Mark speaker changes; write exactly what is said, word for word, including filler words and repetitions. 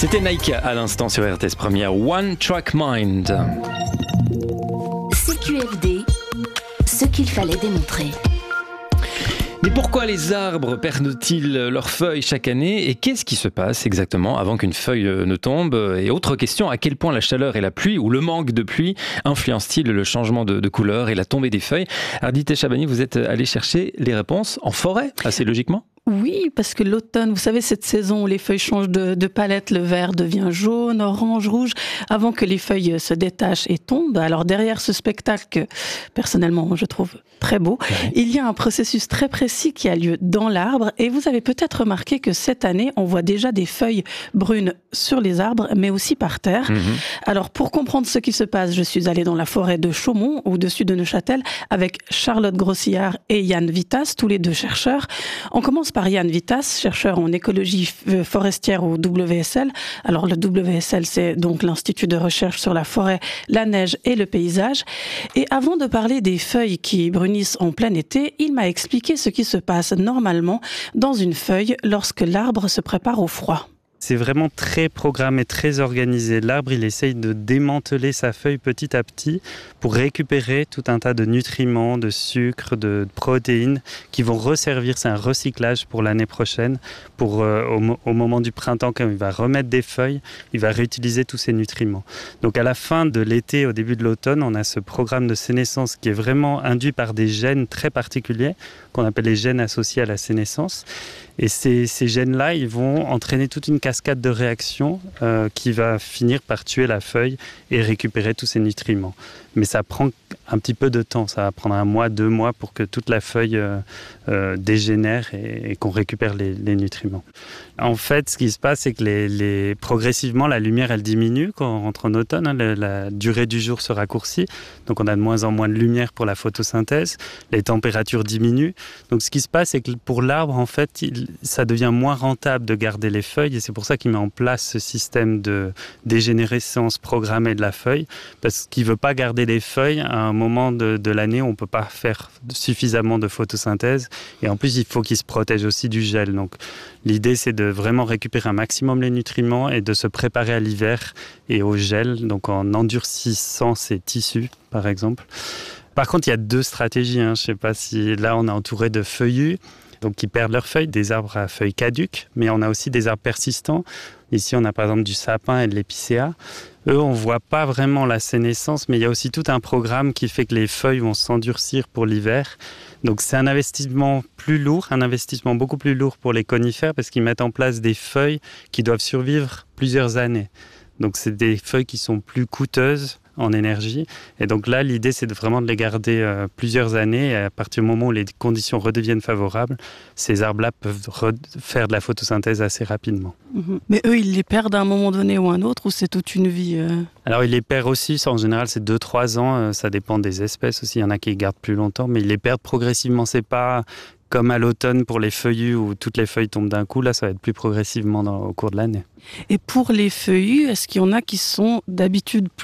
Speaker 1: C'était Nike à l'instant sur R T S Première, One Track Mind.
Speaker 2: C Q F D, ce qu'il fallait démontrer.
Speaker 1: Mais pourquoi les arbres perdent-ils leurs feuilles chaque année et qu'est-ce qui se passe exactement avant qu'une feuille ne tombe? Et autre question, à quel point la chaleur et la pluie ou le manque de pluie influencent-ils le changement de, de couleur et la tombée des feuilles? Ardita Chabani, vous êtes allé chercher les réponses en forêt, assez logiquement?
Speaker 3: Oui, parce que l'automne, vous savez, cette saison où les feuilles changent de, de palette, le vert devient jaune, orange, rouge, avant que les feuilles se détachent et tombent. Alors derrière ce spectacle, que personnellement je trouve très beau, ouais. il y a un processus très précis qui a lieu dans l'arbre. Et vous avez peut-être remarqué que cette année, on voit déjà des feuilles brunes sur les arbres, mais aussi par terre. Mmh. Alors pour comprendre ce qui se passe, je suis allée dans la forêt de Chaumont, au-dessus de Neuchâtel, avec Charlotte Grossillard et Yann Vittas, tous les deux chercheurs. On commence par Yann Vittas, chercheur en écologie forestière au W S L. Alors le W S L, c'est donc l'Institut de recherche sur la forêt, la neige et le paysage. Et avant de parler des feuilles qui brunissent en plein été, il m'a expliqué ce qui se passe normalement dans une feuille lorsque l'arbre se prépare au froid.
Speaker 4: C'est vraiment très programmé, très organisé. L'arbre, il essaye de démanteler sa feuille petit à petit pour récupérer tout un tas de nutriments, de sucre, de protéines qui vont resservir. C'est un recyclage pour l'année prochaine. Pour, euh, au, au moment du printemps, quand il va remettre des feuilles, il va réutiliser tous ces nutriments. Donc à la fin de l'été, au début de l'automne, on a ce programme de sénescence qui est vraiment induit par des gènes très particuliers, qu'on appelle les gènes associés à la sénescence. Et ces, ces gènes-là, ils vont entraîner toute une cascade de réactions euh, qui va finir par tuer la feuille et récupérer tous ces nutriments. Mais ça prend un petit peu de temps, ça va prendre un mois, deux mois pour que toute la feuille euh, euh, dégénère et, et qu'on récupère les, les nutriments. En fait, ce qui se passe, c'est que les, les, progressivement, la lumière, elle diminue quand on rentre en automne. Hein, la, la durée du jour se raccourcit, donc on a de moins en moins de lumière pour la photosynthèse. Les températures diminuent. Donc ce qui se passe, c'est que pour l'arbre, en fait, il, ça devient moins rentable de garder les feuilles et c'est pour ça qu'il met en place ce système de dégénérescence programmée de la feuille, parce qu'il ne veut pas garder les feuilles à un moment de, de l'année où on ne peut pas faire suffisamment de photosynthèse et en plus il faut qu'il se protège aussi du gel. Donc l'idée c'est de vraiment récupérer un maximum les nutriments et de se préparer à l'hiver et au gel, donc en endurcissant ses tissus par exemple. Par contre il y a deux stratégies, hein. Je ne sais pas si là on est entouré de feuillus, donc qui perdent leurs feuilles, des arbres à feuilles caduques, mais on a aussi des arbres persistants. Ici, on a par exemple du sapin et de l'épicéa. Eux, on ne voit pas vraiment la sénescence, mais il y a aussi tout un programme qui fait que les feuilles vont s'endurcir pour l'hiver. Donc c'est un investissement plus lourd, un investissement beaucoup plus lourd pour les conifères, parce qu'ils mettent en place des feuilles qui doivent survivre plusieurs années. Donc c'est des feuilles qui sont plus coûteuses en énergie. Et donc là, l'idée, c'est de vraiment de les garder euh, plusieurs années. Et à partir du moment où les conditions redeviennent favorables, ces arbres-là peuvent re- faire de la photosynthèse assez rapidement.
Speaker 3: Mmh. Mais eux, ils les perdent à un moment donné ou à un autre, ou c'est toute une vie euh...
Speaker 4: Alors, ils les perdent aussi. En général, c'est deux à trois ans. Euh, ça dépend des espèces aussi. Il y en a qui les gardent plus longtemps, mais ils les perdent progressivement. C'est pas comme à l'automne pour les feuillus où toutes les feuilles tombent d'un coup. Là, ça va être plus progressivement dans, au cours de l'année.
Speaker 3: Et pour les feuillus, est-ce qu'il y en a qui sont d'habitude